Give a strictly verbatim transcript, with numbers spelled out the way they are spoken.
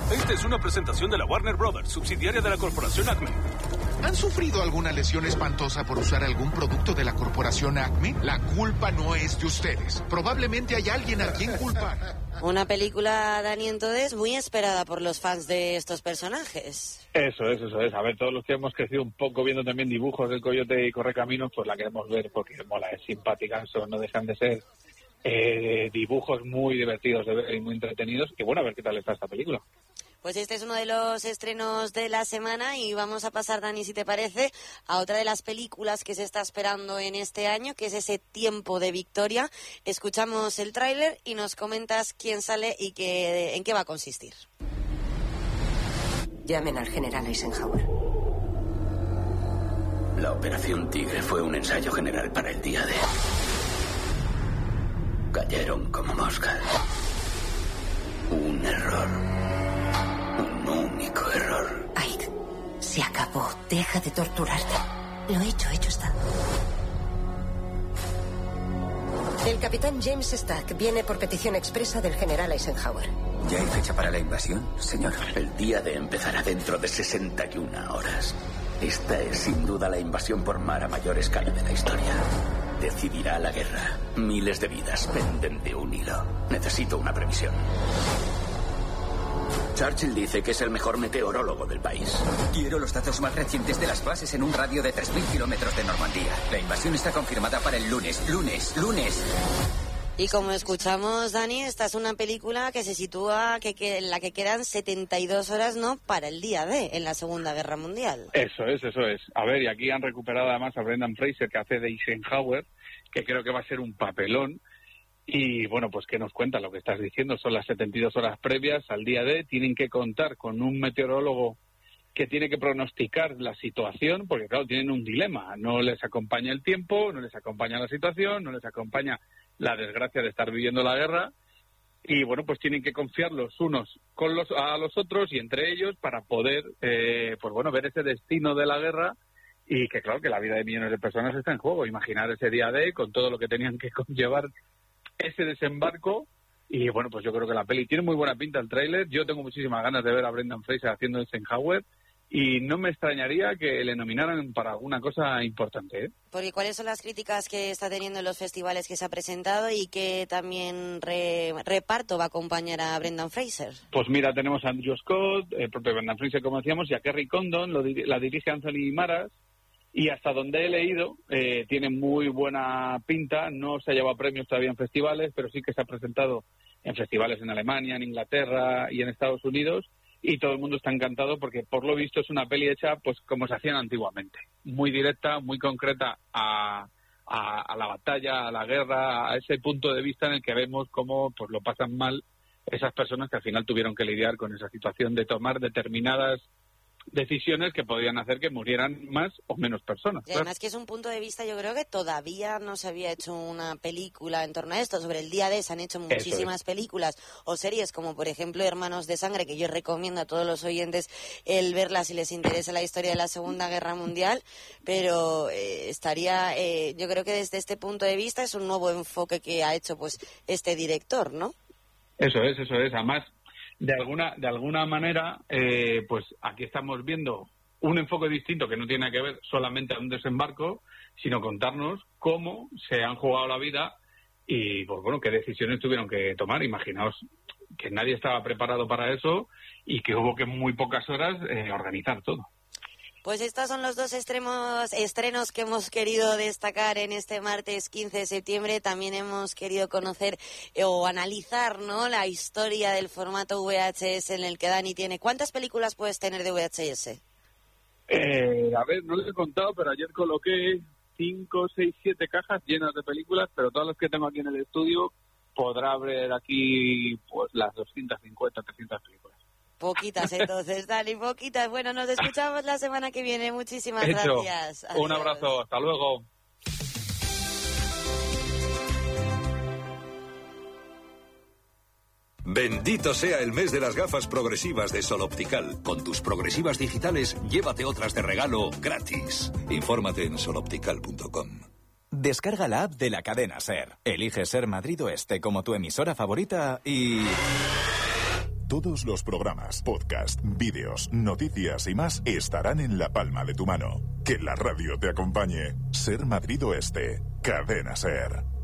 Esta es una presentación de la Warner Brothers, subsidiaria de la corporación Acme. ¿Han sufrido alguna lesión espantosa por usar algún producto de la corporación Acme? La culpa no es de ustedes. Probablemente hay alguien a quien culpar. Una película, Dani, entonces, muy esperada por los fans de estos personajes. Eso es, eso es. A ver, todos los que hemos crecido un poco viendo también dibujos del Coyote y Correcaminos, pues la queremos ver porque mola, es simpática, son, no dejan de ser eh, dibujos muy divertidos de ver y muy entretenidos. Y bueno, a ver qué tal está esta película. Pues este es uno de los estrenos de la semana y vamos a pasar, Dani, si te parece, a otra de las películas que se está esperando en este año, que es ese Tiempo de Victoria. Escuchamos el tráiler y nos comentas quién sale y qué, en qué va a consistir. Llamen al general Eisenhower. La Operación Tigre fue un ensayo general para el día D. Cayeron como moscas. Un error. Un único error. Ike, se acabó. Deja de torturarte. Lo hecho, hecho está. El capitán James Stack viene por petición expresa del general Eisenhower. ¿Ya hay fecha para la invasión, señor? El día D empezará dentro de sesenta y una horas. Esta es sin duda la invasión por mar a mayor escala de la historia. Decidirá la guerra. Miles de vidas penden de un hilo. Necesito una previsión. Churchill dice que es el mejor meteorólogo del país. Quiero los datos más recientes de las bases en un radio de tres mil kilómetros de Normandía. La invasión está confirmada para el lunes. Lunes, lunes. Y como escuchamos, Dani, esta es una película que se sitúa que, que, en la que quedan setenta y dos horas, ¿no?, para el día D, en la Segunda Guerra Mundial. Eso es, eso es. A ver, y aquí han recuperado además a Brendan Fraser, que hace de Eisenhower, que creo que va a ser un papelón. Y bueno, pues ¿qué nos cuenta lo que estás diciendo? Son las setenta y dos horas previas al día D, tienen que contar con un meteorólogo que tiene que pronosticar la situación, porque claro, tienen un dilema, no les acompaña el tiempo, no les acompaña la situación, no les acompaña la desgracia de estar viviendo la guerra, y bueno, pues tienen que confiar los unos con los a los otros y entre ellos para poder, eh, pues bueno, ver ese destino de la guerra, y que claro, que la vida de millones de personas está en juego. Imaginar ese día D con todo lo que tenían que conllevar ese desembarco. Y bueno, pues yo creo que la peli tiene muy buena pinta, el tráiler. Yo tengo muchísimas ganas de ver a Brendan Fraser haciendo Eisenhower y no me extrañaría que le nominaran para alguna cosa importante, ¿eh? Porque ¿cuáles son las críticas que está teniendo en los festivales que se ha presentado y que también re, reparto va a acompañar a Brendan Fraser? Pues mira, tenemos a Andrew Scott, el propio Brendan Fraser, como decíamos, y a Kerry Condon, lo, la dirige Anthony Maras. Y hasta donde he leído, eh, tiene muy buena pinta. No se ha llevado premios todavía en festivales, pero sí que se ha presentado en festivales en Alemania, en Inglaterra y en Estados Unidos. Y todo el mundo está encantado porque, por lo visto, es una peli hecha pues como se hacían antiguamente. Muy directa, muy concreta a, a, a la batalla, a la guerra, a ese punto de vista en el que vemos cómo pues lo pasan mal esas personas que al final tuvieron que lidiar con esa situación de tomar determinadas decisiones que podían hacer que murieran más o menos personas. Y además que es un punto de vista, yo creo que todavía no se había hecho una película en torno a esto. Sobre el día D se han hecho muchísimas es. películas o series como por ejemplo Hermanos de Sangre, que yo recomiendo a todos los oyentes el verla si les interesa la historia de la Segunda Guerra Mundial, pero eh, estaría, eh, yo creo que desde este punto de vista es un nuevo enfoque que ha hecho pues este director, ¿no? Eso es, eso es. Además, De alguna de alguna manera, eh, pues aquí estamos viendo un enfoque distinto que no tiene que ver solamente a un desembarco, sino contarnos cómo se han jugado la vida y, pues bueno, qué decisiones tuvieron que tomar. Imaginaos que nadie estaba preparado para eso y que hubo que en muy pocas horas eh, organizar todo. Pues estos son los dos extremos, estrenos que hemos querido destacar en este martes quince de septiembre. También hemos querido conocer eh, o analizar, ¿no?, la historia del formato V H S en el que Dani tiene. ¿Cuántas películas puedes tener de V H S? Eh, a ver, no les he contado, pero ayer coloqué cinco, seis, siete cajas llenas de películas, pero todas las que tengo aquí en el estudio podrá haber aquí pues las doscientas cincuenta, trescientas películas. Poquitas entonces, Dani, poquitas. Bueno, nos escuchamos la semana que viene. Muchísimas Hecho. gracias. Adiós. Un abrazo, hasta luego. Bendito sea el mes de las gafas progresivas de Sol Optical. Con tus progresivas digitales, llévate otras de regalo gratis. Infórmate en sol optical punto com. Descarga la app de la cadena SER. Elige SER Madrid Oeste como tu emisora favorita y... Todos los programas, podcast, vídeos, noticias y más estarán en la palma de tu mano. Que la radio te acompañe. Ser Madrid Oeste. Cadena Ser.